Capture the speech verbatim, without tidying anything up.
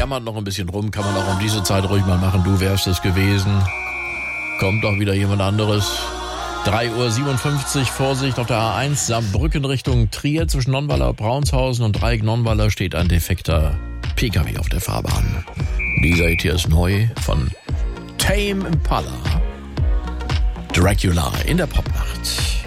jammert noch ein bisschen rum, kann man auch um diese Zeit ruhig mal machen. Du wärst es gewesen. Kommt doch wieder jemand anderes. drei Uhr siebenundfünfzig, Vorsicht auf der A eins, Saarbrücken Richtung Trier zwischen Nonnweiler, Braunshausen und Dreieck Nonnweiler steht ein defekter P K W auf der Fahrbahn. Dieser hier ist neu von Tame Impala. Dracula in der Popnacht.